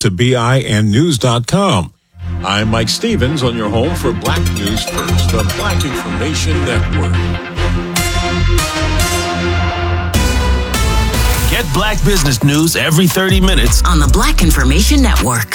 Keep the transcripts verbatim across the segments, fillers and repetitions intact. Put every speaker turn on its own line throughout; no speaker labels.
to B I N news dot com. I'm Mike Stevens on your home for Black News First, the Black Information Network.
Get Black business news every thirty minutes
on the Black Information Network.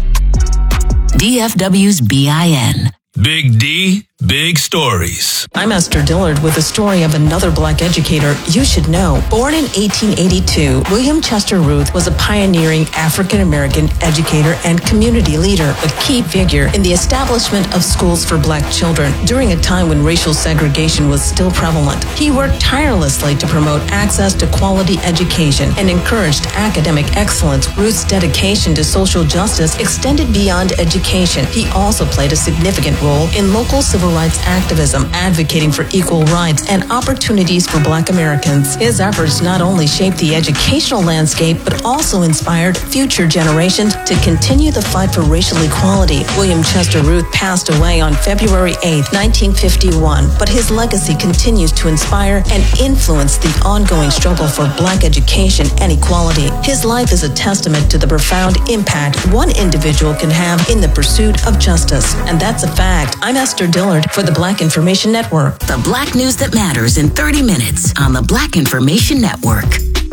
D F W's B I N.
Big D, big stories.
I'm Esther Dillard with a story of another Black educator you should know. Born in eighteen eighty-two, William Chester Ruth was a pioneering African-American educator and community leader, a key figure in the establishment of schools for Black children during a time when racial segregation was still prevalent. He worked tirelessly to promote access to quality education and encouraged academic excellence. Ruth's dedication to social justice extended beyond education. He also played a significant role in local civil rights activism, advocating for equal rights and opportunities for Black Americans. His efforts not only shaped the educational landscape, but also inspired future generations to continue the fight for racial equality. William Chester Ruth passed away on February eighth, nineteen fifty-one, but his legacy continues to inspire and influence the ongoing struggle for Black education and equality. His life is a testament to the profound impact one individual can have in the pursuit of justice, and that's a fact. I'm Esther Dillard for the Black Information Network.
The Black news that matters in thirty minutes on the Black Information Network.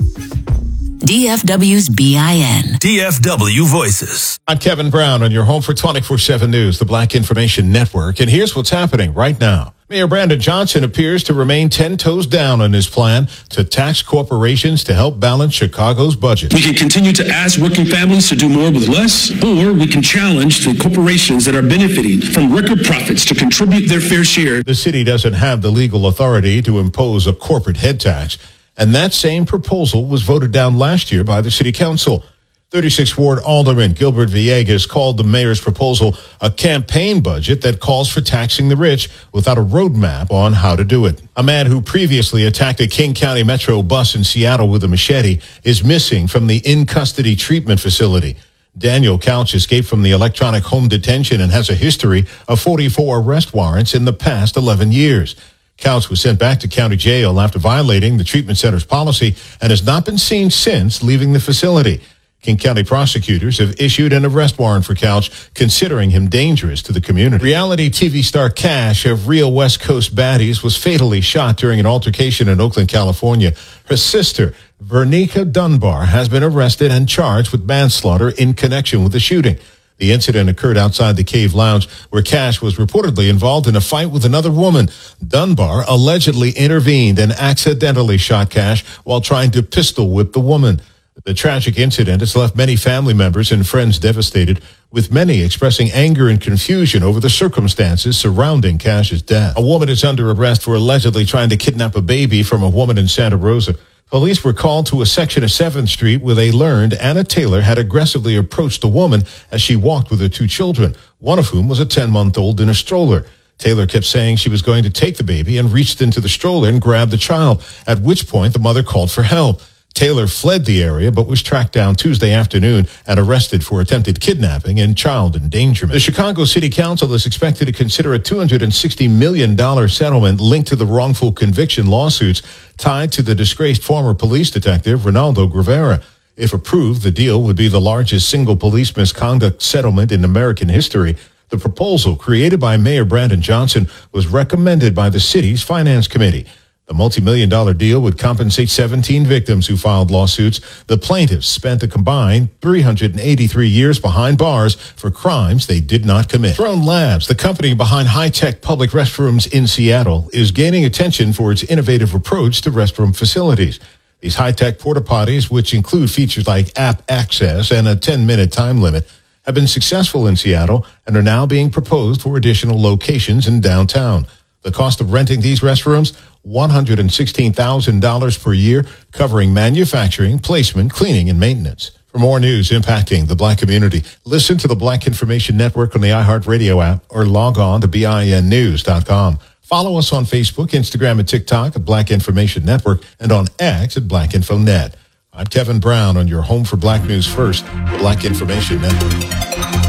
D F W's B I N.
D F W Voices.
I'm Kevin Brown on your home for twenty-four seven News, the Black Information Network. And here's what's happening right now. Mayor Brandon Johnson appears to remain ten toes down on his plan to tax corporations to help balance Chicago's budget.
We can continue to ask working families to do more with less, or we can challenge the corporations that are benefiting from record profits to contribute their fair share.
The city doesn't have the legal authority to impose a corporate head tax, and that same proposal was voted down last year by the city council. thirty-sixth Ward Alderman Gilbert Villegas called the mayor's proposal a campaign budget that calls for taxing the rich without a roadmap on how to do it. A man who previously attacked a King County Metro bus in Seattle with a machete is missing from the in-custody treatment facility. Daniel Couch escaped from the electronic home detention and has a history of forty-four arrest warrants in the past eleven years. Couch was sent back to county jail after violating the treatment center's policy and has not been seen since leaving the facility. King County prosecutors have issued an arrest warrant for Couch, considering him dangerous to the community. Reality T V star Cash of Real West Coast Baddies was fatally shot during an altercation in Oakland, California. Her sister, Vernica Dunbar, has been arrested and charged with manslaughter in connection with the shooting. The incident occurred outside the Cave Lounge, where Cash was reportedly involved in a fight with another woman. Dunbar allegedly intervened and accidentally shot Cash while trying to pistol whip the woman. The tragic incident has left many family members and friends devastated, with many expressing anger and confusion over the circumstances surrounding Cash's death. A woman is under arrest for allegedly trying to kidnap a baby from a woman in Santa Rosa. Police were called to a section of seventh Street where they learned Anna Taylor had aggressively approached a woman as she walked with her two children, one of whom was a ten-month-old in a stroller. Taylor kept saying she was going to take the baby and reached into the stroller and grabbed the child, at which point the mother called for help. Taylor fled the area but was tracked down Tuesday afternoon and arrested for attempted kidnapping and child endangerment. The Chicago City Council is expected to consider a two hundred sixty million dollars settlement linked to the wrongful conviction lawsuits tied to the disgraced former police detective Ronaldo Rivera. If approved, the deal would be the largest single police misconduct settlement in American history. The proposal, created by Mayor Brandon Johnson, was recommended by the city's finance committee. The multi-million dollar deal would compensate seventeen victims who filed lawsuits. The plaintiffs spent a combined three hundred eighty-three years behind bars for crimes they did not commit. Throne Labs, the company behind high-tech public restrooms in Seattle, is gaining attention for its innovative approach to restroom facilities. These high-tech porta potties, which include features like app access and a ten-minute time limit, have been successful in Seattle and are now being proposed for additional locations in downtown. The cost of renting these restrooms, one hundred sixteen thousand dollars per year, covering manufacturing, placement, cleaning, and maintenance. For more news impacting the Black community, listen to the Black Information Network on the iHeartRadio app or log on to B I N news dot com. Follow us on Facebook, Instagram, and TikTok at Black Information Network and on X at Black Info Net. I'm Kevin Brown on your home for Black News First, the Black Information Network.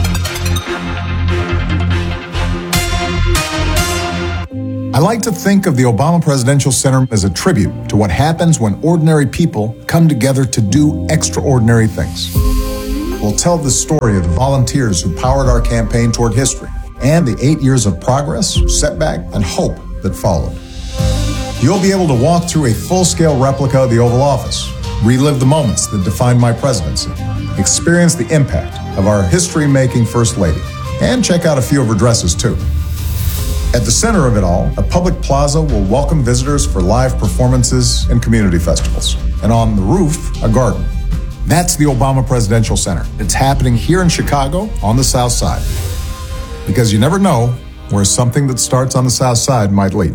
I like to think of the Obama Presidential Center as a tribute to what happens when ordinary people come together to do extraordinary things. will tell the story of the volunteers who powered our campaign toward history and the eight years of progress, setback, and hope that followed. You'll be able to walk through a full-scale replica of the Oval Office, relive the moments that defined my presidency, experience the impact of our history-making First Lady, and check out a few of her dresses, too. At the center of it all, a public plaza will welcome visitors for live performances and community festivals. And on the roof, a garden. That's the Obama Presidential Center. It's happening here in Chicago on the South Side. Because you never know where something that starts on the South Side might lead.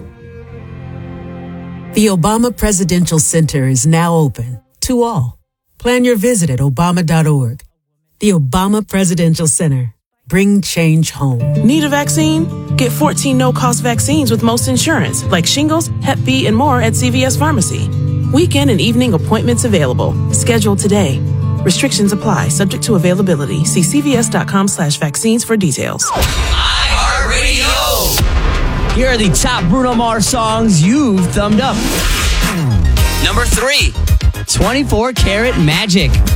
The Obama Presidential Center is now open to all. Plan your visit at obama dot org. The Obama Presidential Center. Bring change home.
Need a vaccine? Get fourteen no-cost vaccines with most insurance, like shingles, Hep B, and more at C V S Pharmacy. Weekend and evening appointments available. Schedule today. Restrictions apply, subject to availability. See cvs.com slash vaccines for details.
iHeartRadio! Here are the top Bruno Mars songs you've thumbed up. Number three, twenty-four Karat Magic.